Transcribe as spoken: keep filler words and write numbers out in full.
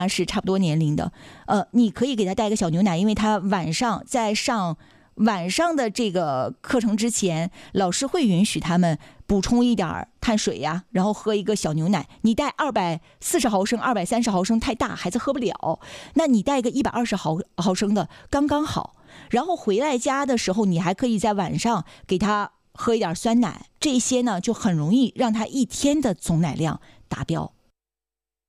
是差不多年龄的，呃，你可以给他带个小牛奶，因为他晚上在上晚上的这个课程之前，老师会允许他们补充一点碳水呀，然后喝一个小牛奶。你带二百四十毫升、二百三十毫升太大，孩子喝不了。那你带个一百二十毫毫升的刚刚好。然后回来家的时候，你还可以在晚上给他喝一点酸奶，这些呢就很容易让他一天的总奶量达标。